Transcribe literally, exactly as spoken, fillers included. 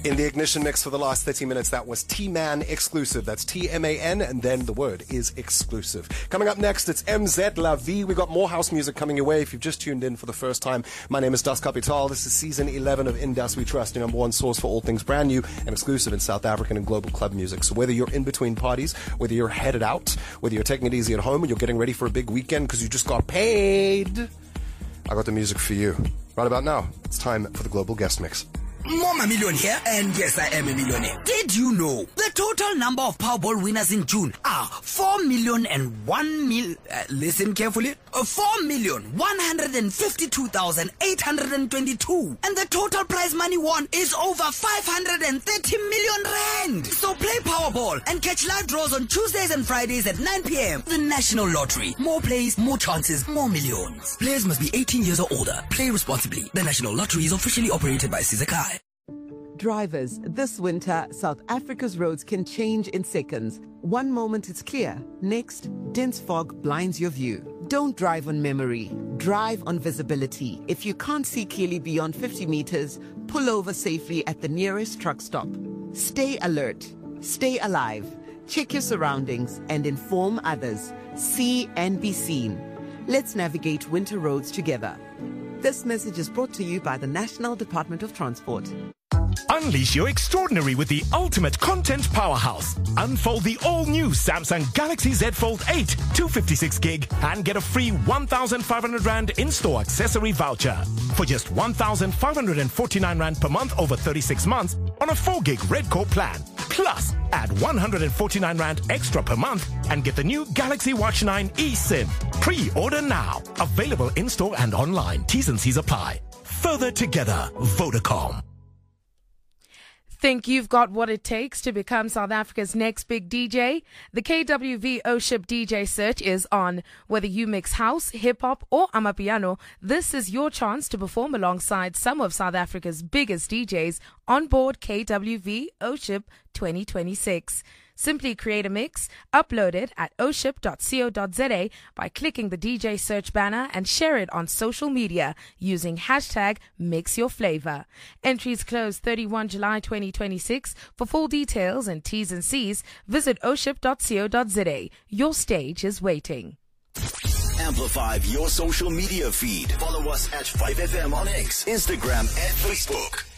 In the Ignition mix for the last thirty minutes, that was T-Man Exclusive. That's T M A N, and then the word is exclusive. Coming up next, it's M Z La Vie. We've got more house music coming your way. If you've just tuned in for the first time, my name is Das Kapital. This is season eleven of In Das We Trust, your number one source for all things brand new and exclusive in South African and global club music. So whether you're in between parties, whether you're headed out, whether you're taking it easy at home, or you're getting ready for a big weekend because you just got paid, I got the music for you. Right about now, it's time for the Global Guest Mix. Mama Million here, and yes, I am a millionaire. Did you know the total number of Powerball winners in June are four million and one mil... Uh, listen carefully. Uh, four million one hundred fifty-two thousand eight hundred twenty-two. And the total prize money won is over five hundred thirty million rand. So play Powerball and catch live draws on Tuesdays and Fridays at nine p.m. The National Lottery. More plays, more chances, more millions. Players must be eighteen years or older. Play responsibly. The National Lottery is officially operated by Sizakai. Drivers, this winter, South Africa's roads can change in seconds. One moment it's clear, next, dense fog blinds your view. Don't drive on memory, drive on visibility. If you can't see clearly beyond fifty meters, pull over safely at the nearest truck stop. Stay alert, stay alive, check your surroundings and inform others. See and be seen. Let's navigate winter roads together. This message is brought to you by the National Department of Transport. Unleash your extraordinary with the ultimate content powerhouse. Unfold the all-new Samsung Galaxy Z Fold eight two fifty-six gig and get a free one thousand five hundred rand in-store accessory voucher for just one thousand five hundred forty-nine rand per month over thirty-six months on a four gig Red Core plan. Plus, add one hundred forty-nine rand extra per month and get the new Galaxy Watch nine eSIM. Pre-order now. Available in-store and online. T's and C's apply. Further together, Vodacom. Think you've got what it takes to become South Africa's next big D J? The K W V O-Ship D J search is on. Whether you mix house, hip-hop or amapiano, this is your chance to perform alongside some of South Africa's biggest D Js on board K W V O-Ship twenty twenty-six. Simply create a mix, upload it at o ship dot co dot za by clicking the D J search banner and share it on social media using hashtag MixYourFlavor. Entries close thirty-first of July twenty twenty-six. For full details and T's and C's, visit o ship dot co dot za. Your stage is waiting. Amplify your social media feed. Follow us at five F M on X, Instagram, and Facebook.